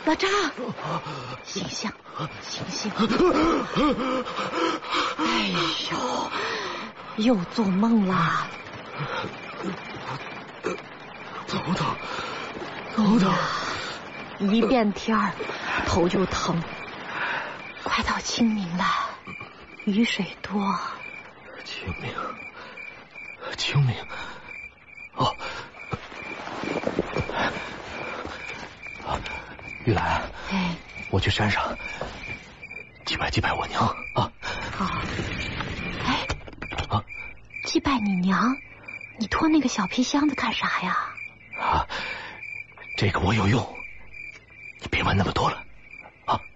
老张，醒醒，醒醒！哎呦，又做梦了。 头疼， 一变天儿头就疼。快到清明了，雨水多。 清明，哦，玉兰， 哎， 我去山上祭拜我娘啊。 好。哎，祭拜你娘，你拖那个小皮箱子干啥呀？ 啊，这个我有用，你别问那么多了。